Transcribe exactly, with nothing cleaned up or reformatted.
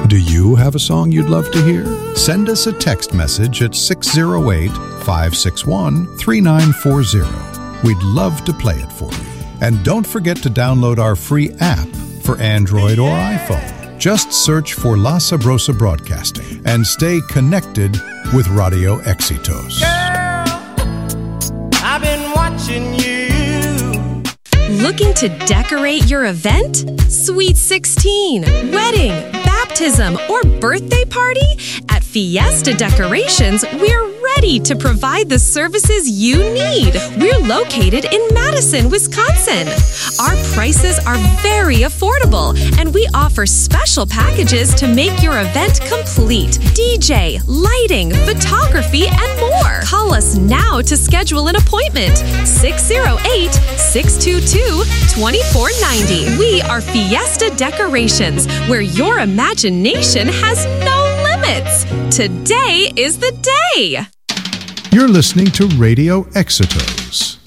Do you have a song you'd love to hear? Send us a text message at six oh eight, five six one, three nine four zero. We'd love to play it for you. And don't forget to download our free app for Android or iPhone. Just search for La Sabrosa Broadcasting and stay connected with Radio Éxitos. Girl, I've been watching you. Looking to decorate your event? Sweet sixteen, wedding, baptism, or birthday party? At Fiesta Decorations, we're ready to provide the services you need. We're located in Madison, Wisconsin. Our prices are very affordable, and we offer special packages to make your event complete. D J, lighting, photography, and more. Call us now to schedule an appointment. six oh eight, six two two, two four nine oh. We are Fiesta Decorations, where your imagination has no limits. Today is the day. You're listening to Radio Éxitos.